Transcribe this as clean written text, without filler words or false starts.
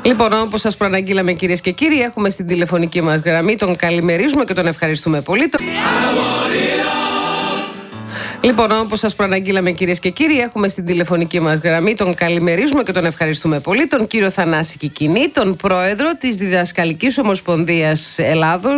Λοιπόν, όπως σας προαναγγείλαμε, κυρίες και κύριοι, έχουμε στην τηλεφωνική μας γραμμή, τον καλημερίζουμε και τον ευχαριστούμε πολύ. Λοιπόν, όπως σας προαναγγείλαμε, κυρίες και κύριοι, έχουμε στην τηλεφωνική μας γραμμή, τον καλημερίζουμε και τον ευχαριστούμε πολύ, τον κύριο Θανάση Κικκινή, τον πρόεδρο της Διδασκαλικής Ομοσπονδίας Ελλάδος.